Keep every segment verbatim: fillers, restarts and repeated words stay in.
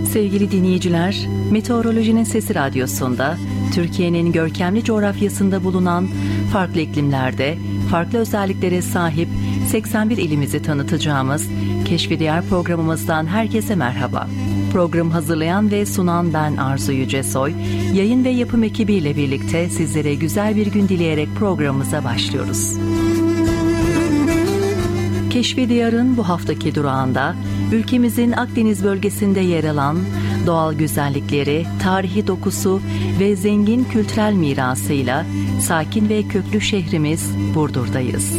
Sevgili dinleyiciler, Meteorolojinin Sesi Radyosu'nda Türkiye'nin görkemli coğrafyasında bulunan farklı iklimlerde, farklı özelliklere sahip seksen bir ilimizi tanıtacağımız Keşfi Diyar programımızdan herkese merhaba. Program hazırlayan ve sunan ben Arzu Yücesoy, yayın ve yapım ekibiyle birlikte sizlere güzel bir gün dileyerek programımıza başlıyoruz. Keşfi Diyar'ın bu haftaki durağında ülkemizin Akdeniz bölgesinde yer alan doğal güzellikleri, tarihi dokusu ve zengin kültürel mirasıyla sakin ve köklü şehrimiz Burdur'dayız.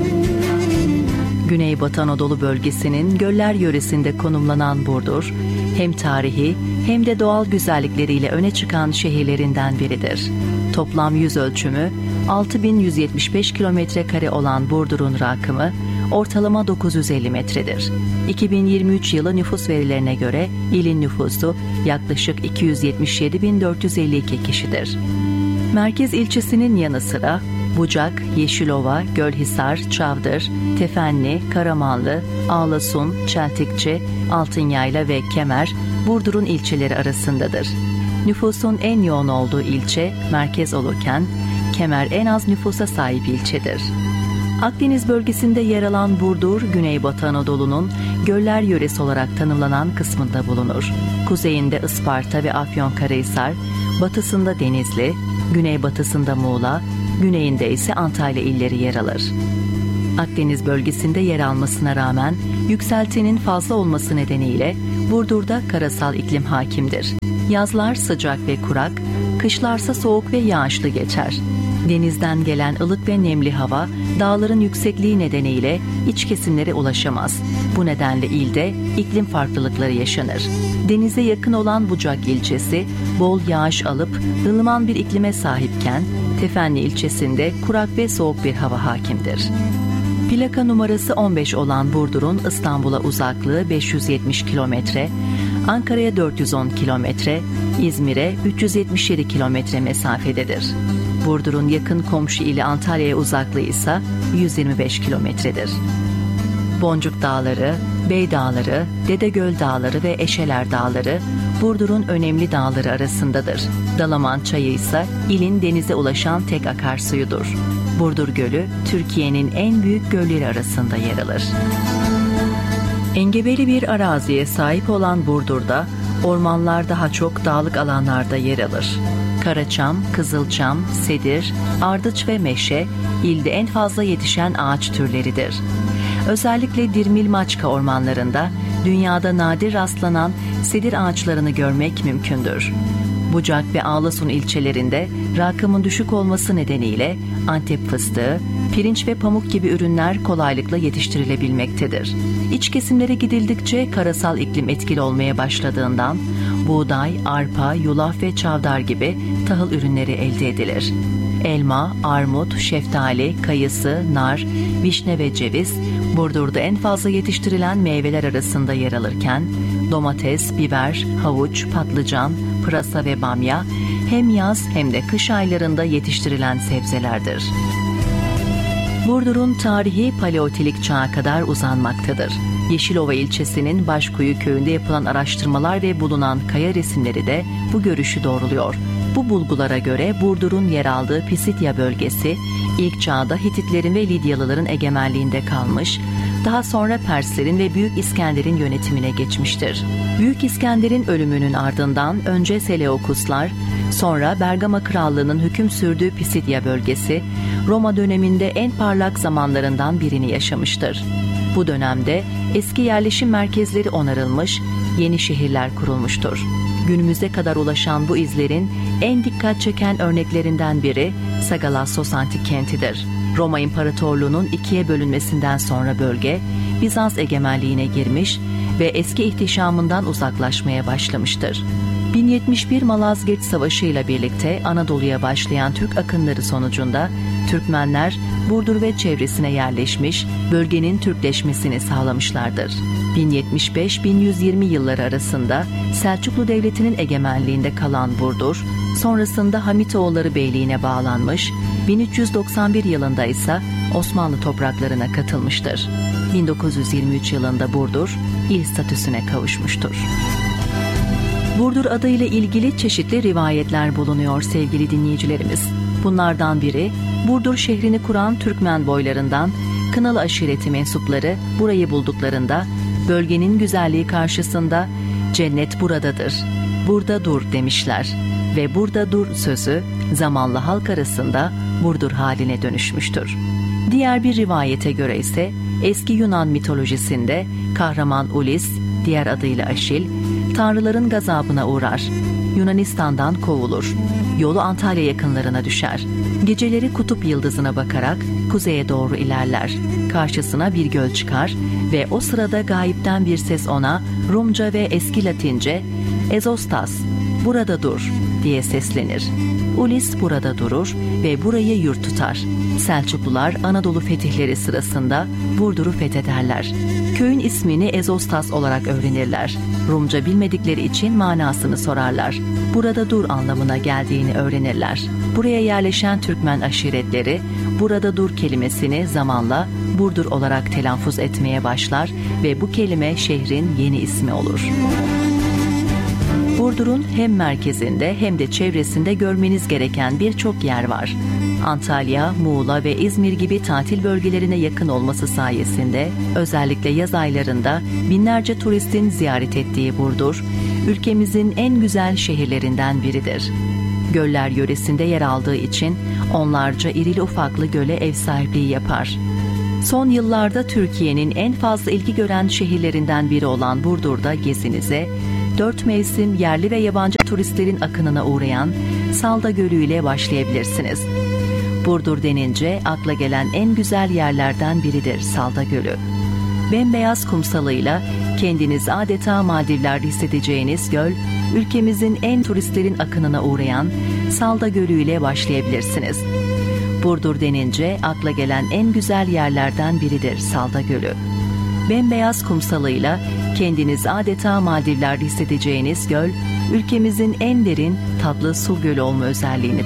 Güneybatı Anadolu bölgesinin Göller yöresinde konumlanan Burdur, hem tarihi hem de doğal güzellikleriyle öne çıkan şehirlerinden biridir. Toplam yüz ölçümü altı bin yüz yetmiş beş kilometre kare olan Burdur'un rakımı ortalama dokuz yüz elli metredir. iki bin yirmi üç yılı nüfus verilerine göre ilin nüfusu yaklaşık iki yüz yetmiş yedi bin dört yüz elli iki kişidir. Merkez ilçesinin yanı sıra Bucak, Yeşilova, Gölhisar, Çavdır, Tefenli, Karamanlı, Ağlasun, Çeltikçi, Altınyayla ve Kemer Burdur'un ilçeleri arasındadır. Nüfusun en yoğun olduğu ilçe merkez olurken Kemer en az nüfusa sahip ilçedir. Akdeniz bölgesinde yer alan Burdur, Güneybatı Anadolu'nun Göller yöresi olarak tanımlanan kısmında bulunur. Kuzeyinde Isparta ve Afyonkarahisar, batısında Denizli, güneybatısında Muğla, güneyinde ise Antalya illeri yer alır. Akdeniz bölgesinde yer almasına rağmen yükseltinin fazla olması nedeniyle Burdur'da karasal iklim hakimdir. Yazlar sıcak ve kurak, kışlarsa soğuk ve yağışlı geçer. Denizden gelen ılık ve nemli hava dağların yüksekliği nedeniyle iç kesimlere ulaşamaz. Bu nedenle ilde iklim farklılıkları yaşanır. Denize yakın olan Bucak ilçesi bol yağış alıp ılıman bir iklime sahipken Tefenli ilçesinde kurak ve soğuk bir hava hakimdir. Plaka numarası on beş olan Burdur'un İstanbul'a uzaklığı beş yüz yetmiş kilometre, Ankara'ya dört yüz on kilometre, İzmir'e üç yüz yetmiş yedi kilometre mesafededir. Burdur'un yakın komşu ili Antalya'ya uzaklığı ise yüz yirmi beş kilometredir. Boncuk Dağları, Bey Dağları, Dedegöl Dağları ve Eşeler Dağları Burdur'un önemli dağları arasındadır. Dalaman Çayı ise ilin denize ulaşan tek akarsuyudur. Burdur Gölü, Türkiye'nin en büyük gölleri arasında yer alır. Engebeli bir araziye sahip olan Burdur'da ormanlar daha çok dağlık alanlarda yer alır. Karaçam, kızılçam, sedir, ardıç ve meşe ilde en fazla yetişen ağaç türleridir. Özellikle Dirmil-Maçka ormanlarında dünyada nadir rastlanan sedir ağaçlarını görmek mümkündür. Bucak ve Ağlasun ilçelerinde rakımın düşük olması nedeniyle Antep fıstığı, pirinç ve pamuk gibi ürünler kolaylıkla yetiştirilebilmektedir. İç kesimlere gidildikçe karasal iklim etkili olmaya başladığından buğday, arpa, yulaf ve çavdar gibi tahıl ürünleri elde edilir. Elma, armut, şeftali, kayısı, nar, vişne ve ceviz Burdur'da en fazla yetiştirilen meyveler arasında yer alırken domates, biber, havuç, patlıcan, pırasa ve bamya hem yaz hem de kış aylarında yetiştirilen sebzelerdir. Burdur'un tarihi Paleolitik çağa kadar uzanmaktadır. Yeşilova ilçesinin Başkuyu köyünde yapılan araştırmalar ve bulunan kaya resimleri de bu görüşü doğruluyor. Bu bulgulara göre Burdur'un yer aldığı Pisidya bölgesi ilk çağda Hititlerin ve Lidyalıların egemenliğinde kalmış, daha sonra Perslerin ve Büyük İskender'in yönetimine geçmiştir. Büyük İskender'in ölümünün ardından önce Seleukuslar, sonra Bergama Krallığı'nın hüküm sürdüğü Pisidya bölgesi, Roma döneminde en parlak zamanlarından birini yaşamıştır. Bu dönemde eski yerleşim merkezleri onarılmış, yeni şehirler kurulmuştur. Günümüze kadar ulaşan bu izlerin en dikkat çeken örneklerinden biri Sagalassos antik kentidir. Roma İmparatorluğu'nun ikiye bölünmesinden sonra bölge Bizans egemenliğine girmiş ve eski ihtişamından uzaklaşmaya başlamıştır. bin yetmiş bir Malazgirt Savaşı ile birlikte Anadolu'ya başlayan Türk akınları sonucunda Türkmenler Burdur ve çevresine yerleşmiş, bölgenin Türkleşmesini sağlamışlardır. bin yetmiş beş bin yüz yirmi yılları arasında Selçuklu Devleti'nin egemenliğinde kalan Burdur, sonrasında Hamitoğulları Beyliği'ne bağlanmış, bin üç yüz doksan bir yılında ise Osmanlı topraklarına katılmıştır. bin dokuz yüz yirmi üç yılında Burdur il statüsüne kavuşmuştur. Burdur adıyla ilgili çeşitli rivayetler bulunuyor sevgili dinleyicilerimiz. Bunlardan biri, Burdur şehrini kuran Türkmen boylarından Kınalı aşireti mensupları burayı bulduklarında bölgenin güzelliği karşısında "Cennet buradadır, burada dur" demişler ve "burada dur" sözü zamanla halk arasında Burdur haline dönüşmüştür. Diğer bir rivayete göre ise eski Yunan mitolojisinde kahraman Ulis, diğer adıyla Aşil, tanrıların gazabına uğrar. Yunanistan'dan kovulur. Yolu Antalya yakınlarına düşer. Geceleri kutup yıldızına bakarak kuzeye doğru ilerler. Karşısına bir göl çıkar ve o sırada gayipten bir ses ona Rumca ve eski Latince "Ezostas, burada dur" diye seslenir. Ulis burada durur ve burayı yurt tutar. Selçuklular Anadolu fetihleri sırasında Burdur'u fethederler. Köyün ismini Ezostas olarak öğrenirler. Rumca bilmedikleri için manasını sorarlar. Burada dur anlamına geldiğini öğrenirler. Buraya yerleşen Türkmen aşiretleri burada dur kelimesini zamanla Burdur olarak telaffuz etmeye başlar ve bu kelime şehrin yeni ismi olur. Burdur'un hem merkezinde hem de çevresinde görmeniz gereken birçok yer var. Antalya, Muğla ve İzmir gibi tatil bölgelerine yakın olması sayesinde özellikle yaz aylarında binlerce turistin ziyaret ettiği Burdur, ülkemizin en güzel şehirlerinden biridir. Göller yöresinde yer aldığı için onlarca irili ufaklı göle ev sahipliği yapar. Son yıllarda Türkiye'nin en fazla ilgi gören şehirlerinden biri olan Burdur'da gezinize, dört mevsim yerli ve yabancı turistlerin akınına uğrayan Salda Gölü ile başlayabilirsiniz. Burdur denince akla gelen en güzel yerlerden biridir Salda Gölü. Bembeyaz kumsalıyla kendiniz adeta Maldivler'de hissedeceğiniz göl, ülkemizin en turistlerin akınına uğrayan Salda Gölü ile başlayabilirsiniz. Burdur denince akla gelen en güzel yerlerden biridir Salda Gölü. Bembeyaz kumsalıyla kendiniz adeta Maldivler'de hissedeceğiniz göl, ülkemizin en derin tatlı su gölü olma özelliğini